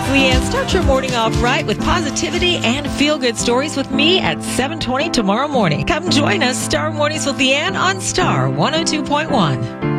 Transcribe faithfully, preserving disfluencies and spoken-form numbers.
Leanne, start your morning off right with positivity and feel-good stories with me at seven twenty tomorrow morning. Come join us, Star Mornings with Leanne on Star one oh two point one.